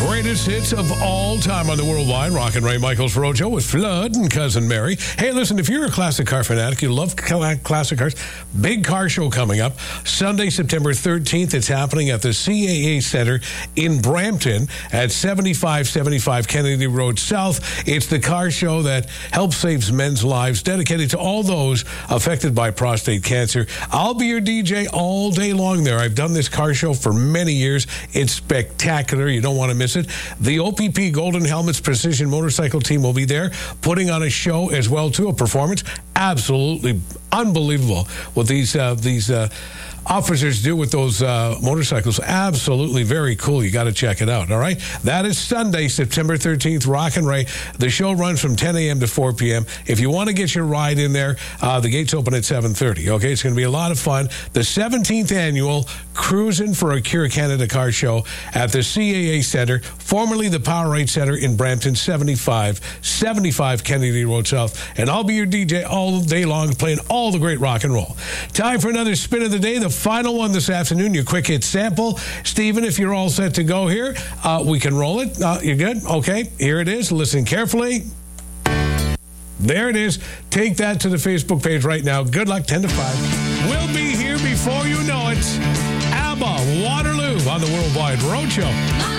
Greatest hits of all time on the Worldwide Rock and Ray Michaels Roadshow with Flood and Cousin Mary. Hey, listen, if you're a classic car fanatic, you love classic cars, big car show coming up. Sunday, September 13th, it's happening at the CAA Center in Brampton at 7575 Kennedy Road South. It's the car show that helps save men's lives, dedicated to all those affected by prostate cancer. I'll be your DJ all day long there. I've done this car show for many years. It's spectacular. You don't want to miss it. The OPP Golden Helmets Precision Motorcycle team will be there, putting on a show as well, too, a performance. Absolutely unbelievable what these officers do with those motorcycles. Absolutely very cool. You got to check it out, all right? That is Sunday, September 13th, Rock and Ray. The show runs from 10 a.m. to 4 p.m. If you want to get your ride in there, the gates open at 7:30, okay? It's going to be a lot of fun. The 17th annual Cruisin' for a Cure Canada Car Show at the CAA Center, formerly the Powerade Center in Brampton, 75 Kennedy Road South. And I'll be your DJ all day long, playing all the great rock and roll. Time for another spin of the day, the final one this afternoon, your quick hit sample. Stephen, if you're all set to go here, we can roll it. You're good? Okay, here it is. Listen carefully. There it is. Take that to the Facebook page right now. Good luck, 10 to 5. We'll be here before you know it. ABBA, Waterloo on the Worldwide Roadshow.